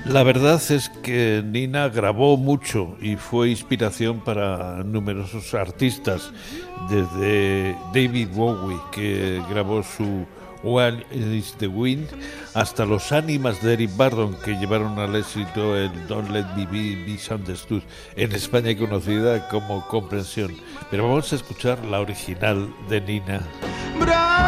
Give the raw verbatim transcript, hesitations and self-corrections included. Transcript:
La verdad es que Nina grabó mucho y fue inspiración para numerosos artistas, desde David Bowie, que grabó su Where is the Wind, hasta los Ánimas de Eric Burdon, que llevaron al éxito el Don't Let Me Be Misunderstood, en España conocida como Comprensión. Pero vamos a escuchar la original de Nina.